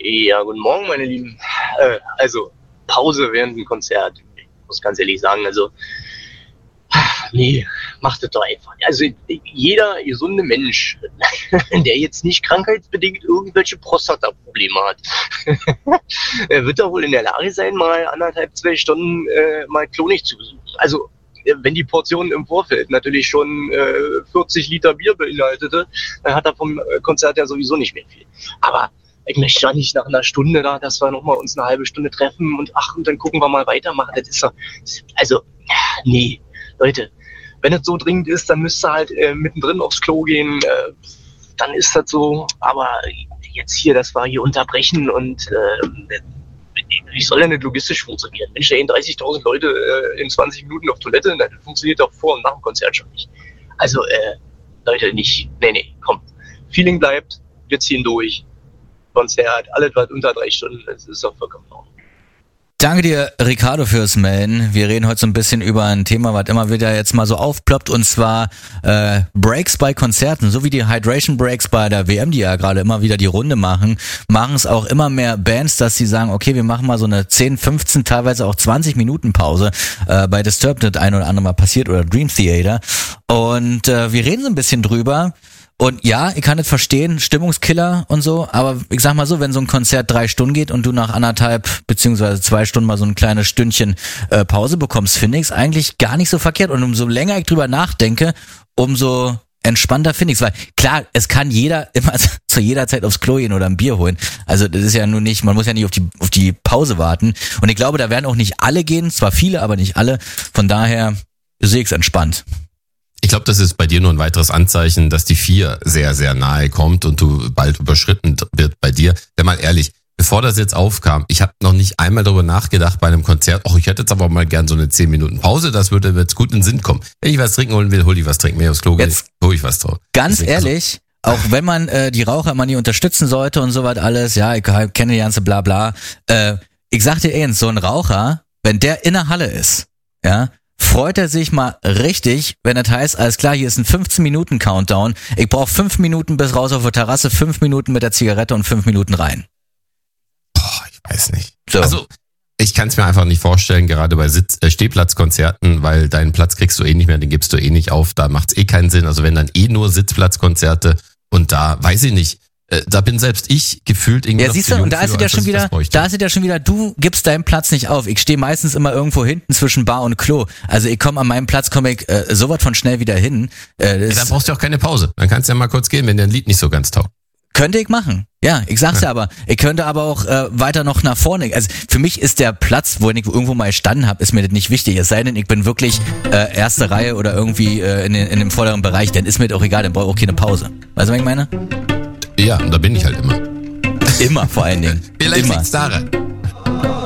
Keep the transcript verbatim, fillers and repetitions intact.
Ja, guten Morgen, meine Lieben. Äh, also, Pause während dem Konzert. Ich muss ganz ehrlich sagen, also, nee, macht das doch einfach. Also, jeder gesunde Mensch, der jetzt nicht krankheitsbedingt irgendwelche Prostata-Probleme hat, wird doch wohl in der Lage sein, mal anderthalb, zwei Stunden äh, mal klonig zu besuchen. Also, wenn die Portion im Vorfeld natürlich schon äh, vierzig Liter Bier beinhaltete, dann hat er vom Konzert ja sowieso nicht mehr viel. Aber ich möchte ja nicht nach einer Stunde da, dass wir nochmal uns eine halbe Stunde treffen und ach, und dann gucken wir mal weitermachen. Das ist doch, also, nee, Leute, wenn es so dringend ist, dann müsst ihr halt äh, mittendrin aufs Klo gehen, äh, dann ist das so. Aber jetzt hier, dass wir hier unterbrechen und äh, wie soll denn das logistisch funktionieren? Mensch, da gehen dreißigtausend Leute äh, in zwanzig Minuten auf Toilette, das funktioniert doch vor und nach dem Konzert schon nicht. Also, äh, Leute, nicht, nee, nee, komm. Feeling bleibt, wir ziehen durch. Konzert, alles was unter drei Stunden, das ist doch vollkommen normal. Danke dir, Ricardo, fürs Melden. Wir reden heute so ein bisschen über ein Thema, was immer wieder jetzt mal so aufploppt, und zwar äh, Breaks bei Konzerten. So wie die Hydration Breaks bei der W M, die ja gerade immer wieder die Runde machen, machen es auch immer mehr Bands, dass sie sagen, okay, wir machen mal so eine zehn, fünfzehn, teilweise auch zwanzig Minuten Pause. Äh, bei Disturbed das ein oder andere Mal passiert oder Dream Theater. Und äh, wir reden so ein bisschen drüber. Und ja, ich kann das verstehen, Stimmungskiller und so, aber ich sag mal so, wenn so ein Konzert drei Stunden geht und du nach anderthalb beziehungsweise zwei Stunden mal so ein kleines Stündchen äh, Pause bekommst, finde ich es eigentlich gar nicht so verkehrt. Und umso länger ich drüber nachdenke, umso entspannter finde ich es. Weil klar, es kann jeder immer zu jeder Zeit aufs Klo gehen oder ein Bier holen. Also das ist ja nur nicht, man muss ja nicht auf die auf die Pause warten. Und ich glaube, da werden auch nicht alle gehen, zwar viele, aber nicht alle. Von daher sehe ich es entspannt. Ich glaube, das ist bei dir nur ein weiteres Anzeichen, dass die vier sehr, sehr nahe kommt und du bald überschritten wird bei dir. Denn mal ehrlich, bevor das jetzt aufkam, ich habe noch nicht einmal darüber nachgedacht bei einem Konzert, ach, ich hätte jetzt aber mal gern so eine zehn Minuten Pause, das würde jetzt gut in den Sinn kommen. Wenn ich was trinken holen will, hol ich was trinken, wenn ich aufs Klo gehe, hol ich was drauf. Ganz Deswegen, ehrlich, also, auch wenn man äh, die Raucher immer nie unterstützen sollte und so was alles, ja, ich kenne die ganze Blabla, äh, ich sag dir eins, so ein Raucher, wenn der in der Halle ist, ja, freut er sich mal richtig, wenn das heißt, alles klar, hier ist ein fünfzehn Minuten Countdown, ich brauche fünf Minuten bis raus auf der Terrasse, fünf Minuten mit der Zigarette und fünf Minuten rein. Boah, ich weiß nicht. So. Also, ich kann es mir einfach nicht vorstellen, gerade bei Sitz- äh, Stehplatzkonzerten, weil deinen Platz kriegst du eh nicht mehr, den gibst du eh nicht auf, da macht's eh keinen Sinn. Also wenn dann eh nur Sitzplatzkonzerte und da, weiß ich nicht, da bin selbst ich gefühlt irgendwie. Ja, siehst du, und da ist es ja schon wieder, da ist es ja schon wieder, du gibst deinen Platz nicht auf. Ich stehe meistens immer irgendwo hinten zwischen Bar und Klo. Also ich komme an meinem Platz, komme ich äh, so was von schnell wieder hin. Äh, ja, dann brauchst du auch keine Pause. Dann kannst du ja mal kurz gehen, wenn dir ein Lied nicht so ganz taugt. Könnte ich machen. Ja, ich sag's ja, ja aber. Ich könnte aber auch äh, weiter noch nach vorne. Also für mich ist der Platz, wo ich irgendwo mal gestanden habe, ist mir das nicht wichtig. Es sei denn, ich bin wirklich äh, erste Reihe oder irgendwie äh, in, den, in dem vorderen Bereich, dann ist mir das auch egal, dann brauche ich auch keine Pause. Weißt du, was ich meine? Ja, und da bin ich halt immer. Immer vor allen Dingen. Vielleicht immer. liegt's daran.